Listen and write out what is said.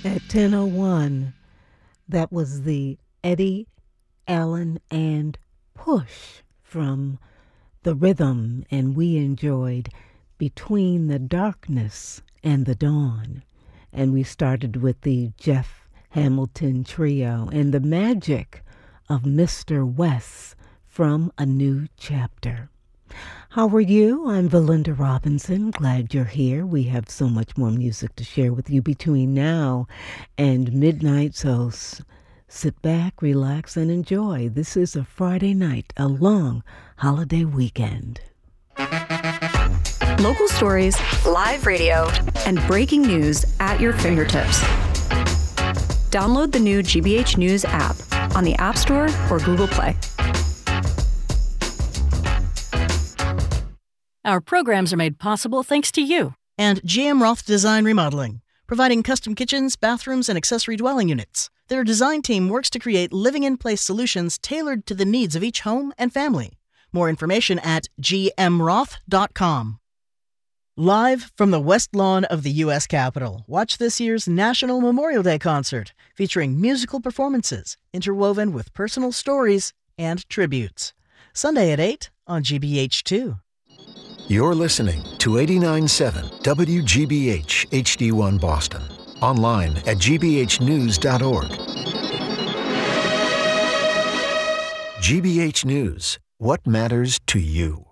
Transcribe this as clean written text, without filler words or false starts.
At 10:01, that was the Eddie Allen and Push from The Rhythm, and we enjoyed Between the Darkness and the Dawn. And we started with the Jeff Hamilton Trio and the magic of Mr. West from A New Chapter. How are you? I'm Valinda Robinson. Glad you're here. We have so much more music to share with you between now and midnight, so sit back, relax, and enjoy. This is a Friday night, a long holiday weekend. Local stories, live radio, and breaking news at your fingertips. Download the new GBH News app on the App Store or Google Play. Our programs are made possible thanks to you. And GM Roth Design Remodeling, providing custom kitchens, bathrooms, and accessory dwelling units. Their design team works to create living-in-place solutions tailored to the needs of each home and family. More information at gmroth.com. Live from the West Lawn of the U.S. Capitol, watch this year's National Memorial Day concert, featuring musical performances interwoven with personal stories and tributes. Sunday at 8 on GBH2. You're listening to 89.7 WGBH HD1 Boston. Online at gbhnews.org. GBH News. What matters to you?